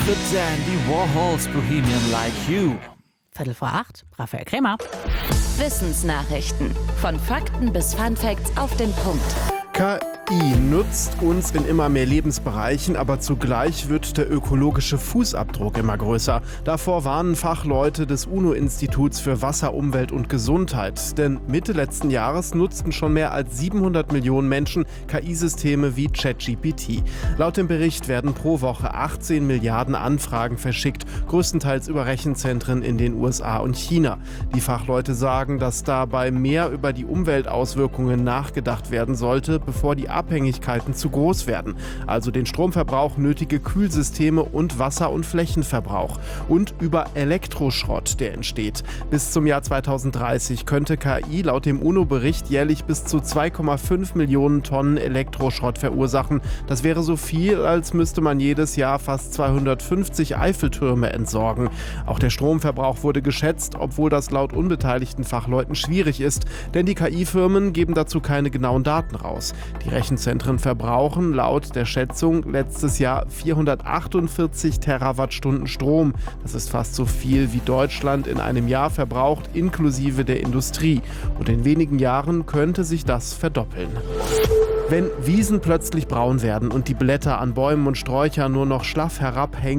The Dandy Warhols, Bohemian Like You. 7:45, Raphael Krämer. Wissensnachrichten. Von Fakten bis Funfacts auf den Punkt. KI nutzt uns in immer mehr Lebensbereichen, aber zugleich wird der ökologische Fußabdruck immer größer. Davor warnen Fachleute des UNO-Instituts für Wasser, Umwelt und Gesundheit. Denn Mitte letzten Jahres nutzten schon mehr als 700 Millionen Menschen KI-Systeme wie ChatGPT. Laut dem Bericht werden pro Woche 18 Milliarden Anfragen verschickt, größtenteils über Rechenzentren in den USA und China. Die Fachleute sagen, dass dabei mehr über die Umweltauswirkungen nachgedacht werden sollte, bevor die Abhängigkeiten zu groß werden. Also den Stromverbrauch, nötige Kühlsysteme und Wasser- und Flächenverbrauch. Und über Elektroschrott, der entsteht. Bis zum Jahr 2030 könnte KI laut dem UNO-Bericht jährlich bis zu 2,5 Millionen Tonnen Elektroschrott verursachen. Das wäre so viel, als müsste man jedes Jahr fast 250 Eiffeltürme entsorgen. Auch der Stromverbrauch wurde geschätzt, obwohl das laut unbeteiligten Fachleuten schwierig ist. Denn die KI-Firmen geben dazu keine genauen Daten raus. Die Rechenzentren verbrauchen laut der Schätzung letztes Jahr 448 Terawattstunden Strom. Das ist fast so viel, wie Deutschland in einem Jahr verbraucht, inklusive der Industrie. Und in wenigen Jahren könnte sich das verdoppeln. Wenn Wiesen plötzlich braun werden und die Blätter an Bäumen und Sträuchern nur noch schlaff herabhängen,